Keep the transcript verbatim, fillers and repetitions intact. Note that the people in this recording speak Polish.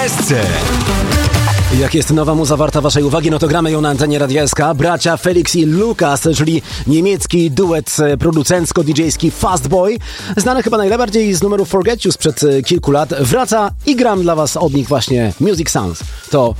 S C. Jak jest nowa muza warta waszej uwagi, no to gramy ją na antenie Radia S K. Bracia Felix i Lukas, czyli niemiecki duet producencko-didżejski Fast Boy, znany chyba najbardziej z numeru Forget You sprzed kilku lat, wraca i gram dla was od nich właśnie Music Sounds. To